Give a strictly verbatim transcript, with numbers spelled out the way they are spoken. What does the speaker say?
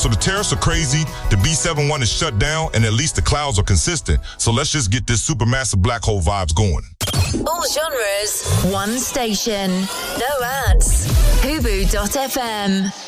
So the tariffs are crazy, the B seventy-one is shut down, and at least the clouds are consistent. So let's just get this supermassive black hole vibes going. All genres, one station, no ads. Hubu dot F M.